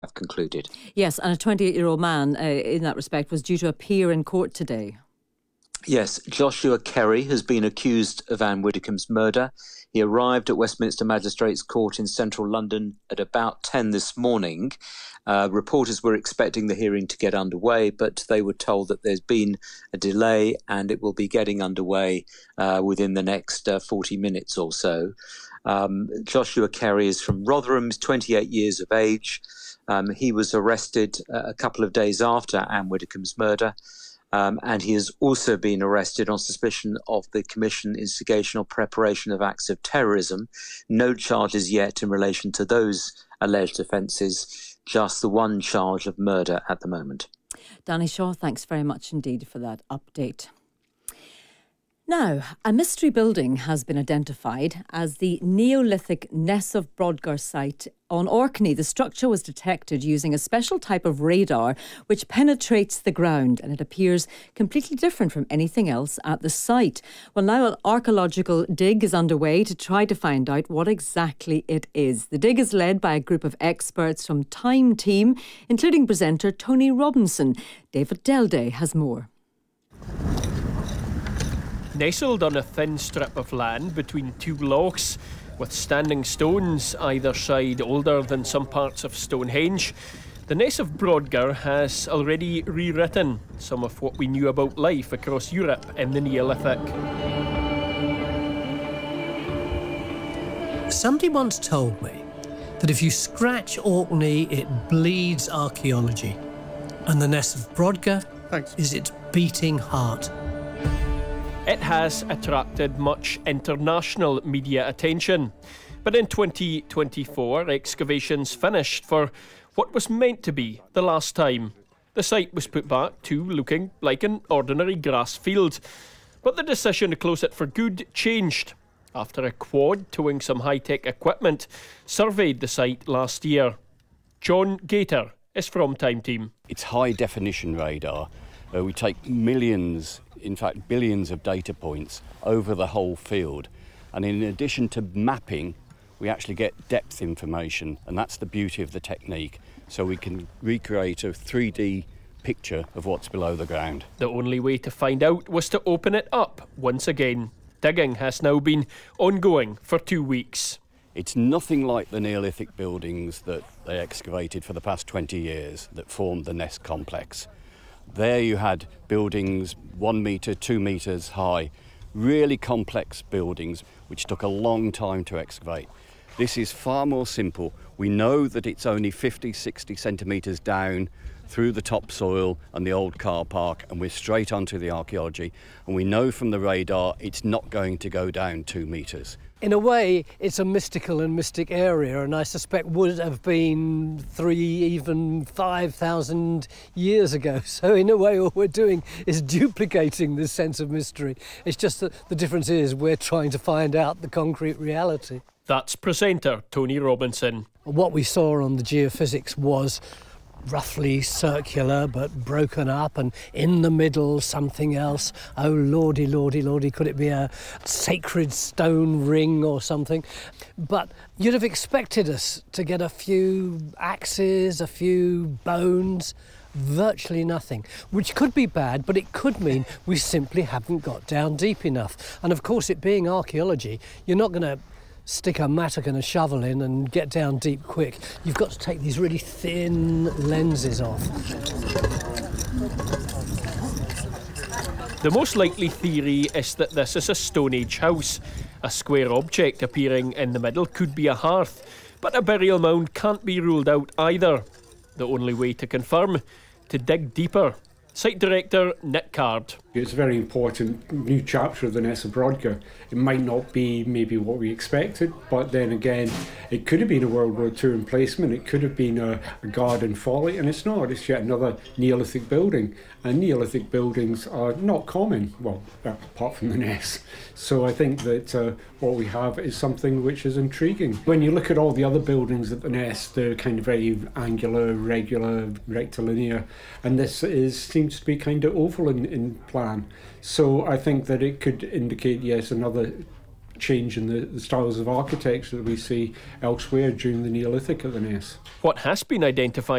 have concluded. Yes, and a 28-year-old man in that respect was due to appear in court today. Yes, Joshua Kerry has been accused of Anne Widdecombe's murder. He arrived at Westminster Magistrates Court in central London at about 10 this morning. Reporters were expecting the hearing to get underway, but they were told that there's been a delay and it will be getting underway within the next 40 minutes or so. Joshua Kerry is from Rotherham, he's 28 years of age. He was arrested a couple of days after Anne Widdecombe's murder. And he has also been arrested on suspicion of the commission, instigation or preparation of acts of terrorism. No charges yet in relation to those alleged offences, just the one charge of murder at the moment. Danny Shaw, thanks very much indeed for that update. Now, a mystery building has been identified as the Neolithic Ness of Brodgar site on Orkney. The structure was detected using a special type of radar which penetrates the ground, and it appears completely different from anything else at the site. Well, now an archaeological dig is underway to try to find out what exactly it is. The dig is led by a group of experts from Time Team, including presenter Tony Robinson. David Delday has more. Nestled on a thin strip of land between two lochs, with standing stones either side older than some parts of Stonehenge, the Ness of Brodgar has already rewritten some of what we knew about life across Europe in the Neolithic. Somebody once told me that if you scratch Orkney, it bleeds archaeology, and the Ness of Brodgar is its beating heart. It has attracted much international media attention. But in 2024, excavations finished for what was meant to be the last time. The site was put back to looking like an ordinary grass field. But the decision to close it for good changed after a quad towing some high-tech equipment surveyed the site last year. John Gator is from Time Team. It's high-definition radar. We take millions, in fact billions of data points over the whole field. And in addition to mapping, we actually get depth information, and that's the beauty of the technique. So we can recreate a 3D picture of what's below the ground. The only way to find out was to open it up once again. Digging has now been ongoing for 2 weeks. It's nothing like the Neolithic buildings that they excavated for the past 20 years that formed the Ness complex. There you had buildings 1 metre, 2 metres high, really complex buildings which took a long time to excavate. This is far more simple. We know that it's only 50, 60 centimetres down through the topsoil and the old car park, and we're straight onto the archaeology. And we know from the radar it's not going to go down 2 metres. In a way, it's a mystical and mystic area, and I suspect would have been 3, even 5,000 years ago. So in a way, all we're doing is duplicating this sense of mystery. It's just that the difference is we're trying to find out the concrete reality. That's presenter Tony Robinson. What we saw on the geophysics was roughly circular but broken up, and in the middle something else. Oh lordy, lordy, lordy, could it be a sacred stone ring or something? But you'd have expected us to get a few axes, a few bones, virtually nothing, which could be bad, but it could mean we simply haven't got down deep enough. And of course, it being archaeology, you're not going to stick a mattock and a shovel in and get down deep quick. You've got to take these really thin lenses off. The most likely theory is that this is a Stone Age house. A square object appearing in the middle could be a hearth, but a burial mound can't be ruled out either. The only way to confirm, to dig deeper. Site director Nick Card. It's a very important new chapter of the Ness of Brodgar. It might not be maybe what we expected, but then again, it could have been a World War II emplacement, it could have been a garden folly, and it's not. It's yet another Neolithic building, and Neolithic buildings are not common, well, apart from the Ness. So I think that what we have is something which is intriguing. When you look at all the other buildings at the Ness, they're kind of very angular, regular, rectilinear, and this seems to be kind of oval in plan. So I think that it could indicate, yes, another change in the styles of architecture that we see elsewhere during the Neolithic at the Ness. What has been identified